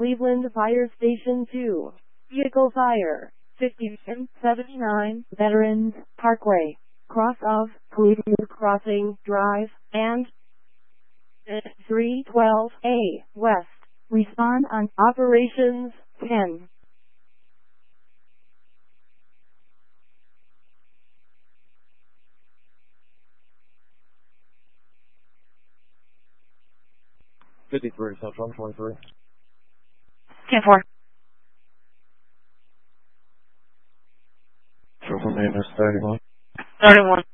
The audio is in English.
Cleveland Fire Station 2. Vehicle fire. 5079 Veterans Parkway. Cross of Cleveland Crossing Drive and 312A West. Respond on Operations 10. Central 23. 10-4. Triple maintenance 31. 31.